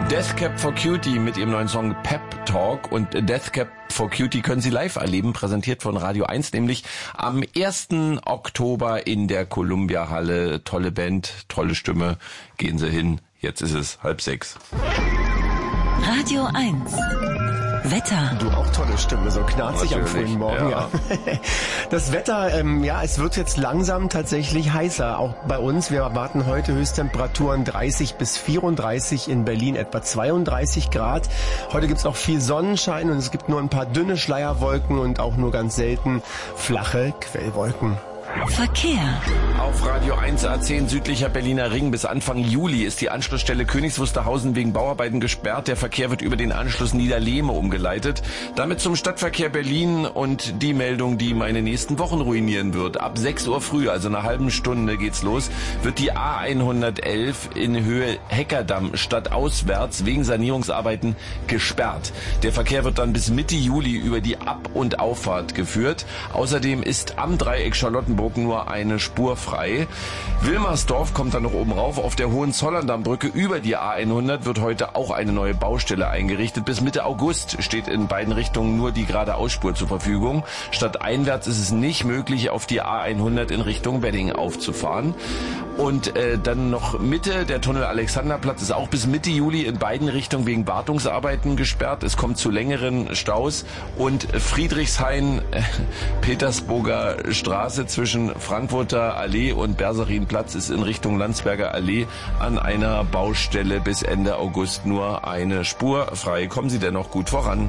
Death Cab for Cutie mit ihrem neuen Song Pep Talk, und Death Cab for Cutie können Sie live erleben, präsentiert von Radio 1, nämlich am 1. Oktober in der Columbia Halle. Tolle Band, tolle Stimme, gehen Sie hin, jetzt ist es 5:30. Radio 1 Wetter. Du auch tolle Stimme, so knarzig am frühen Morgen. Ja. Das Wetter, es wird jetzt langsam tatsächlich heißer, auch bei uns. Wir erwarten heute Höchsttemperaturen 30 bis 34, in Berlin etwa 32 Grad. Heute gibt's auch viel Sonnenschein und es gibt nur ein paar dünne Schleierwolken und auch nur ganz selten flache Quellwolken. Verkehr. Auf Radio 1 A10 südlicher Berliner Ring bis Anfang Juli ist die Anschlussstelle Königs Wusterhausen wegen Bauarbeiten gesperrt. Der Verkehr wird über den Anschluss Niederlehme umgeleitet. Damit zum Stadtverkehr Berlin und die Meldung, die meine nächsten Wochen ruinieren wird. Ab 6 Uhr früh, also einer halben Stunde geht's los, wird die A111 in Höhe Heckerdamm stadtauswärts wegen Sanierungsarbeiten gesperrt. Der Verkehr wird dann bis Mitte Juli über die Ab- und Auffahrt geführt. Außerdem ist am Dreieck Charlottenburg nur eine Spur frei. Wilmersdorf kommt dann noch oben rauf. Auf der Hohenzollern-Damm-Brücke über die A100 wird heute auch eine neue Baustelle eingerichtet. Bis Mitte August steht in beiden Richtungen nur die geradeausspur zur Verfügung. Stadteinwärts ist es nicht möglich, auf die A100 in Richtung Wedding aufzufahren. Und dann noch Mitte, der Tunnel Alexanderplatz ist auch bis Mitte Juli in beiden Richtungen wegen Wartungsarbeiten gesperrt. Es kommt zu längeren Staus. Und Friedrichshain, Petersburger Straße zwischen Frankfurter Allee und Berserinplatz ist in Richtung Landsberger Allee an einer Baustelle bis Ende August nur eine Spur frei. Kommen Sie dennoch gut voran.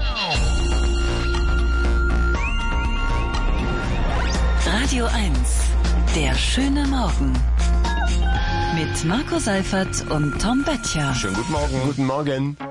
Radio 1, der schöne Morgen. Mit Marco Seifert und Tom Böttcher. Schönen guten Morgen. Guten Morgen.